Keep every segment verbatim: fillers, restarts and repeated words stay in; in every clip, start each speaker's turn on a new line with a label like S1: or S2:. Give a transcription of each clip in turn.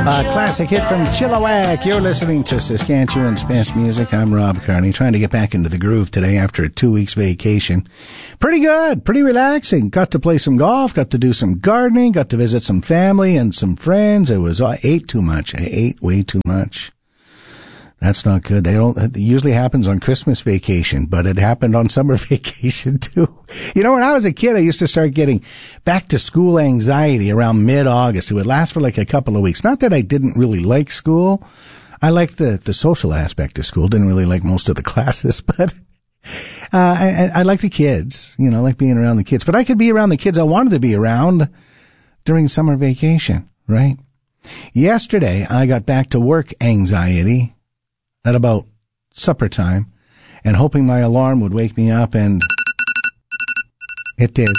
S1: A classic hit from Chilliwack. You're listening to Saskatchewan's best music. I'm Rob Carney, trying to get back into the groove today after a two weeks vacation. Pretty good, pretty relaxing. Got to play some golf, got to do some gardening, got to visit some family and some friends. It was, I ate too much. I ate way too much. That's not good. They don't, it usually happens on Christmas vacation, but it happened on summer vacation too. You know, when I was a kid, I used to start getting back to school anxiety around mid-August. It would last for like a couple of weeks. Not that I didn't really like school. I liked the, the social aspect of school. Didn't really like most of the classes, but, uh, I, I like the kids, you know, I like being around the kids, but I could be around the kids I wanted to be around during summer vacation, right? Yesterday, I got back to work anxiety at about supper time and hoping my alarm would wake me up, and it did.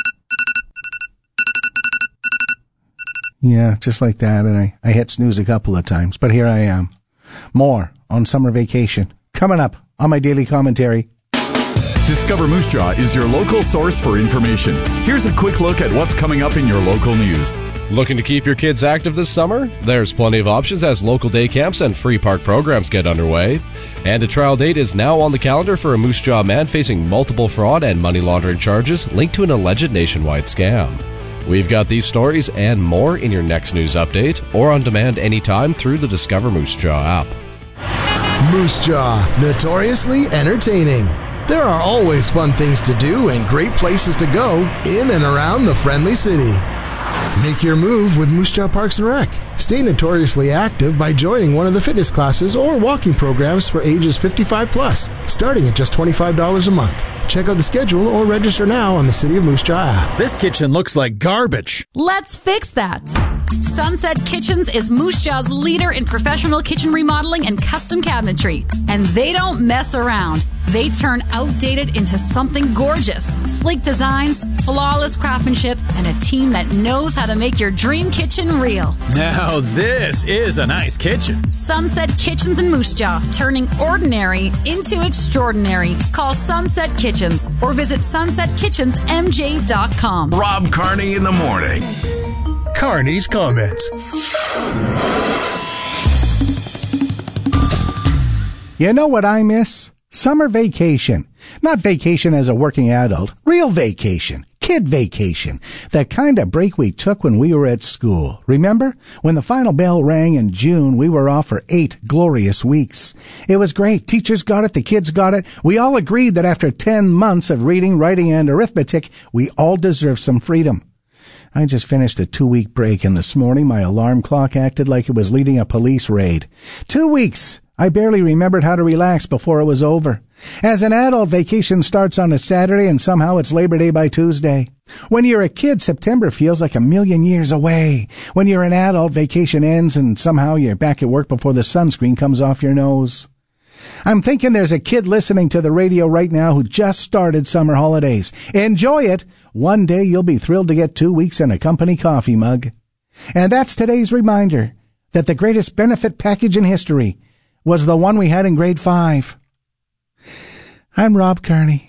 S1: Yeah, just like that. And I, I hit snooze a couple of times, but here I am. More on summer vacation coming up on my daily commentary.
S2: Discover Moose Jaw is your local source for information. Here's a quick look at what's coming up in your local news.
S3: Looking to keep your kids active this summer? There's plenty of options as local day camps and free park programs get underway. And a trial date is now on the calendar for a Moose Jaw man facing multiple fraud and money laundering charges linked to an alleged nationwide scam. We've got these stories and more in your next news update or on demand anytime through the Discover Moose Jaw app.
S4: Moose Jaw, notoriously entertaining. There are always fun things to do and great places to go in and around the friendly city. Make your move with Moose Jaw Parks and Rec. Stay notoriously active by joining one of the fitness classes or walking programs for ages fifty-five plus, starting at just twenty-five dollars a month. Check out the schedule or register now on the City of Moose Jaw app.
S5: This kitchen looks like garbage.
S6: Let's fix that. Sunset Kitchens is Moose Jaw's leader in professional kitchen remodeling and custom cabinetry. And they don't mess around. They turn outdated into something gorgeous. Sleek designs, flawless craftsmanship, and a team that knows how to make your dream kitchen real.
S5: Now this is a nice kitchen.
S6: Sunset Kitchens in Moose Jaw, turning ordinary into extraordinary. Call Sunset Kitchens or visit sunset kitchens m j dot com.
S7: Rob Carney in the morning. Carney's comments.
S1: You know what I miss? Summer vacation. Not vacation as a working adult. Real vacation. Kid vacation. That kind of break we took when we were at school. Remember? When the final bell rang in June, we were off for eight glorious weeks. It was great. Teachers got it. The kids got it. We all agreed that after ten months of reading, writing, and arithmetic, we all deserve some freedom. I just finished a two-week break, and this morning my alarm clock acted like it was leading a police raid. Two weeks! I barely remembered how to relax before it was over. As an adult, vacation starts on a Saturday, and somehow it's Labor Day by Tuesday. When you're a kid, September feels like a million years away. When you're an adult, vacation ends, and somehow you're back at work before the sunscreen comes off your nose. I'm thinking there's a kid listening to the radio right now who just started summer holidays. Enjoy it. One day you'll be thrilled to get two weeks and a company coffee mug. And that's today's reminder that the greatest benefit package in history was the one we had in grade five. I'm Rob Carney.